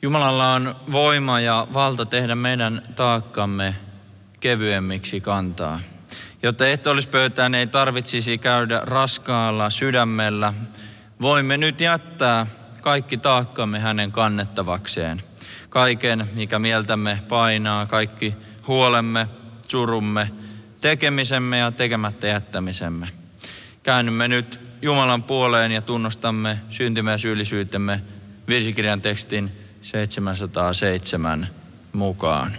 Jumalalla on voima ja valta tehdä meidän taakkamme kevyemmiksi kantaa. Jotta ehtoollispöytään ei tarvitsisi käydä raskaalla sydämellä, voimme nyt jättää kaikki taakkamme hänen kannettavakseen. Kaiken, mikä mieltämme painaa, kaikki huolemme, surumme, tekemisemme ja tekemättä jättämisemme. Käännymme nyt Jumalan puoleen ja tunnustamme syntimme ja syyllisyytemme virsikirjan tekstin 707 mukaan.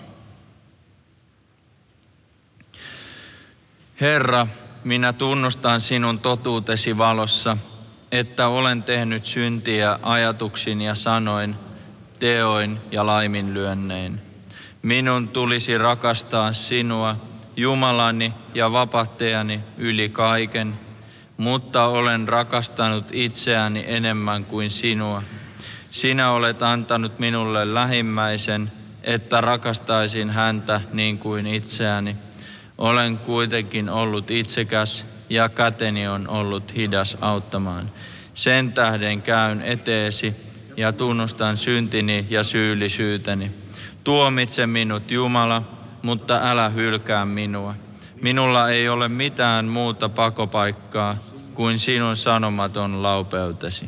Herra, minä tunnustan sinun totuutesi valossa, että olen tehnyt syntiä ajatuksin ja sanoin, teoin ja laiminlyönnein. Minun tulisi rakastaa sinua, Jumalani ja vapahtajani yli kaiken, mutta olen rakastanut itseäni enemmän kuin sinua. Sinä olet antanut minulle lähimmäisen, että rakastaisin häntä niin kuin itseäni. Olen kuitenkin ollut itsekäs ja käteni on ollut hidas auttamaan. Sen tähden käyn eteesi ja tunnustan syntini ja syyllisyyteni. Tuomitse minut, Jumala, mutta älä hylkää minua. Minulla ei ole mitään muuta pakopaikkaa kuin sinun sanomaton laupeutesi.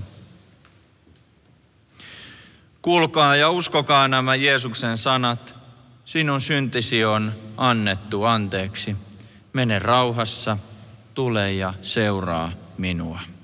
Kuulkaa ja uskokaa nämä Jeesuksen sanat. Sinun syntisi on annettu anteeksi. Mene rauhassa, tule ja seuraa minua.